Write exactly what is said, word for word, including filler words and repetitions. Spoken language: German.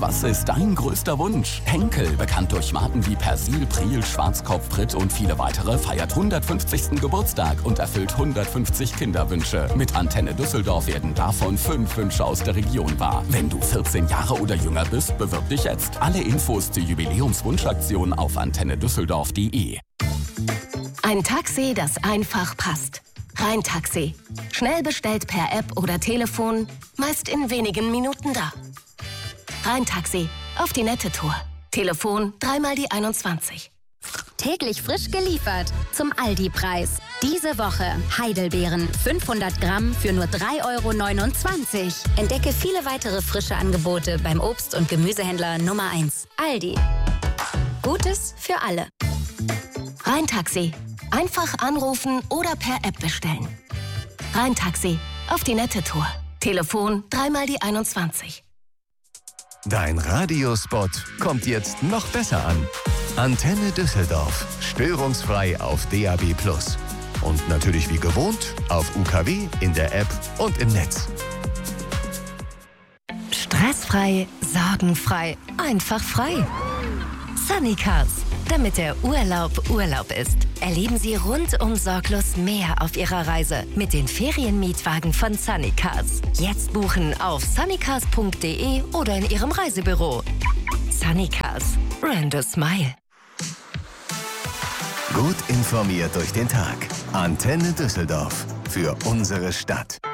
Was ist dein größter Wunsch? Henkel, bekannt durch Marken wie Persil, Priel, Schwarzkopf, Pritt und viele weitere, feiert hundertfünfzigsten Geburtstag und erfüllt hundertfünfzig Kinderwünsche. Mit Antenne Düsseldorf werden davon fünf Wünsche aus der Region wahr. Wenn du vierzehn Jahre oder jünger bist, bewirb dich jetzt. Alle Infos zur Jubiläumswunschaktion auf antenne düsseldorf punkt de. Ein Taxi, das einfach passt. Rhein-Taxi. Schnell bestellt per App oder Telefon, meist in wenigen Minuten da. Rhein-Taxi. Auf die nette Tour. Telefon dreimal die einundzwanzig. Täglich frisch geliefert zum Aldi-Preis. Diese Woche Heidelbeeren fünfhundert Gramm für nur drei Euro neunundzwanzig. Entdecke viele weitere frische Angebote beim Obst- und Gemüsehändler Nummer eins. Aldi. Gutes für alle. Rhein-Taxi. Einfach anrufen oder per App bestellen. Rhein-Taxi. Auf die nette Tour. Telefon dreimal die einundzwanzig. Dein Radiospot kommt jetzt noch besser an. Antenne Düsseldorf. Störungsfrei auf D A B plus. Und natürlich wie gewohnt auf U K W, in der App und im Netz. Stressfrei, sorgenfrei, einfach frei. Sunny Cars. Damit der Urlaub Urlaub ist. Erleben Sie rundum sorglos mehr auf Ihrer Reise mit den Ferienmietwagen von Sunny Cars. Jetzt buchen auf sunnycars punkt de oder in Ihrem Reisebüro. Sunny Cars. Brand a smile. Gut informiert durch den Tag. Antenne Düsseldorf. Für unsere Stadt.